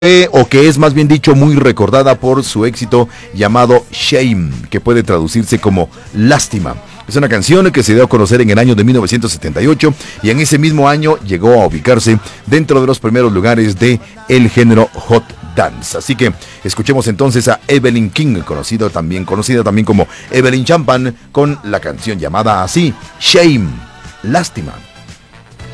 o que es más bien dicho muy recordada por su éxito llamado Shame, que puede traducirse como Lástima. Es una canción que se dio a conocer en el año de 1978 y en ese mismo año llegó a ubicarse dentro de los primeros lugares de el género Hot Dance. Así que escuchemos entonces a Evelyn King, conocida también como Evelyn Champagne, con la canción llamada así, Shame, Lástima.